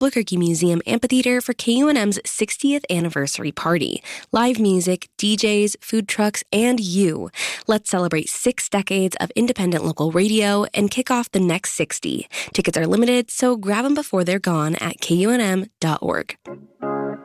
Albuquerque Museum Amphitheater for KUNM's 60th anniversary party. Live music, DJs, food trucks, and you. Let's celebrate 6 decades of independent local radio and kick off the next 60. Tickets are limited, so grab them before they're gone at KUNM.org.